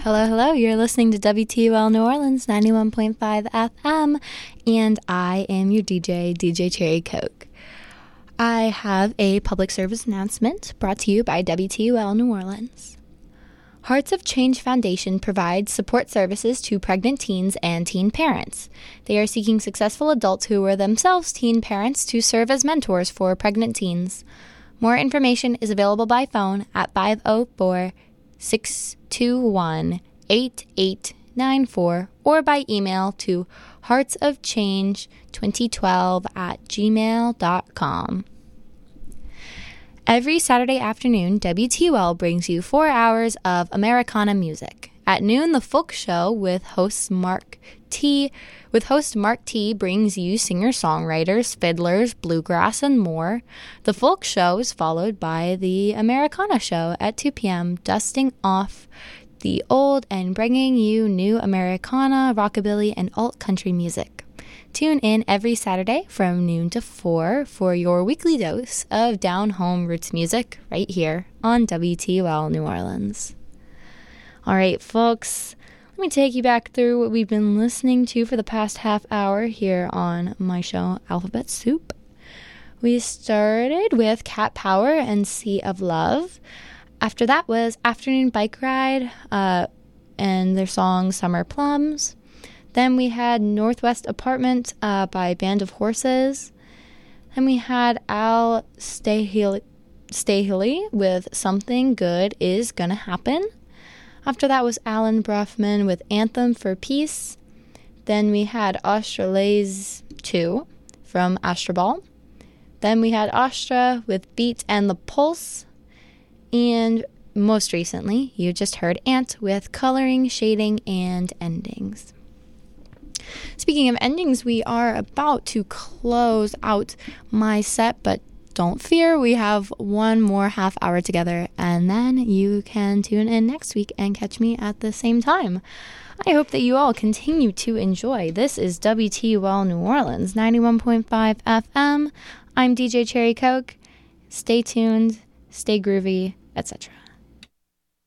Hello, hello. You're listening to WTUL New Orleans 91.5 FM, and I am your DJ Cherry Coke. I have a public service announcement brought to you by WTUL New Orleans. Hearts of Change Foundation provides support services to pregnant teens and teen parents. They are seeking successful adults who were themselves teen parents to serve as mentors for pregnant teens. More information is available by phone at 504-621-8894 or by email to heartsofchange2012@gmail.com. Every Saturday afternoon, WTUL brings you 4 hours of Americana music. At noon, the Folk Show with host Mark T. brings you singer-songwriters, fiddlers, bluegrass, and more. The Folk Show is followed by the Americana Show at 2 p.m., dusting off the old and bringing you new Americana, rockabilly, and alt-country music. Tune in every Saturday from noon to 4 for your weekly dose of down-home roots music right here on WTUL New Orleans. All right, folks, let me take you back through what we've been listening to for the past half hour here on my show, Alphabet Soup. We started with Cat Power and Sea of Love. After that was Afternoon Bike Ride and their song Summer Plums. Then we had Northwest Apartment by Band of Horses. Then we had Al Stahili with Something Good Is Gonna Happen. After that was Alan Bruffman with Anthem for Peace. Then we had Australaise 2 from Astrobal. Then we had Astra with Beat and the Pulse. And most recently, you just heard Ant with Coloring, Shading, and Endings. Speaking of endings, we are about to close out my set, but don't fear, we have one more half hour together, and then you can tune in next week and catch me at the same time. I hope that you all continue to enjoy. This is WTUL New Orleans, 91.5 FM. I'm DJ Cherry Coke. Stay tuned, stay groovy, etc.